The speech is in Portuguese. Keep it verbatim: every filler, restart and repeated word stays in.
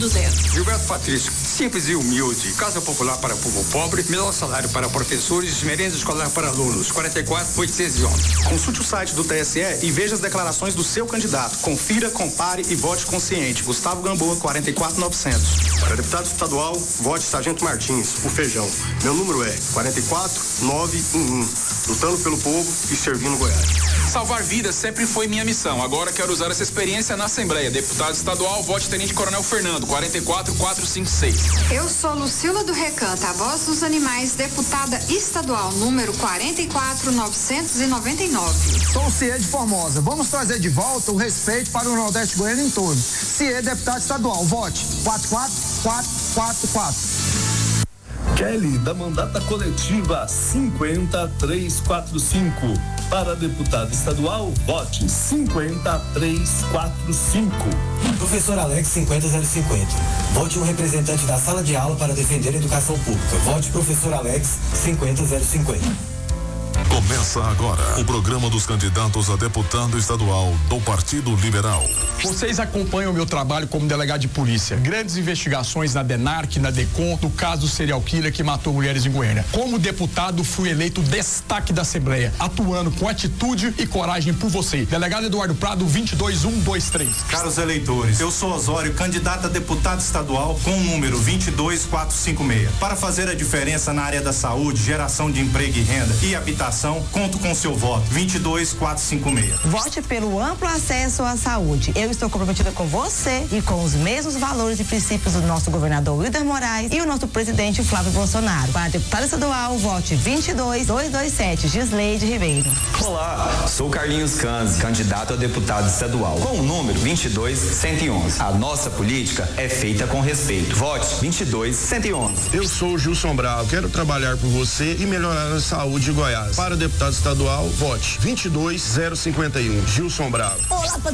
do zero. Gilberto Patrício, simples e humilde. Casa popular para povo pobre, melhor salário para professores, merenda escolar para alunos. quarenta e quatro, oitocentos e onze. Consulte o site do T S E e veja as declarações do seu candidato. Confira, compare e vote consciente. Gustavo Gamboa, quarenta e quatro, novecentos. Para deputado estadual, vote Sargento Martins, o Feijão. Meu número é quarenta e quatro, novecentos e onze. Lutando pelo povo e servindo Goiás. Salvar vidas sempre foi minha missão. Agora quero usar essa experiência na Assembleia. Deputado estadual, vote Tenente Coronel Fernando, quarenta e quatro, quatrocentos e cinquenta e seis. Eu sou Lucila do Recanto, a voz dos animais, deputada estadual, número quarenta e quatro, novecentos e noventa e nove. Sou o C I E de Formosa. Vamos trazer de volta o respeito para o Nordeste Goiano em todo. C I E deputado estadual, vote quatro quatro quatro quatro quatro. Kelly, da mandata coletiva cinquenta, trezentos e quarenta e cinco. Para deputado estadual, vote cinquenta, trezentos e quarenta e cinco. Professor Alex, cinquenta zero cinquenta. Vote um representante da sala de aula para defender a educação pública. Vote professor Alex, cinquenta zero cinquenta. Começa agora o programa dos candidatos a deputado estadual do Partido Liberal. Vocês acompanham o meu trabalho como delegado de polícia. Grandes investigações na DENARC, na DECOM, do caso do serial killer que matou mulheres em Goiânia. Como deputado, fui eleito destaque da Assembleia, atuando com atitude e coragem por você. Delegado Eduardo Prado, vinte e dois, cento e vinte e três. Caros eleitores, eu sou Osório, candidato a deputado estadual com o número vinte e dois, quatrocentos e cinquenta e seis. Para fazer a diferença na área da saúde, geração de emprego e renda e habitação, conto com seu voto. vinte e dois, quatrocentos e cinquenta e seis. Vote pelo amplo acesso à saúde. Eu estou comprometida com você e com os mesmos valores e princípios do nosso governador Wilder Moraes e o nosso presidente Flávio Bolsonaro. Para deputado estadual, vote vinte e dois, duzentos e vinte e sete, Gisleide Ribeiro. Olá, sou Carlinhos Canzi, candidato a deputado estadual, com o número vinte e dois, cento e onze. A nossa política é feita com respeito. Vote vinte e dois, cento e onze. Eu sou o Gilson Bravo, quero trabalhar por você e melhorar a saúde de Goiás. Para deputado estadual, vote vinte e dois, zero cinquenta e um. Gilson Bravo. Olá,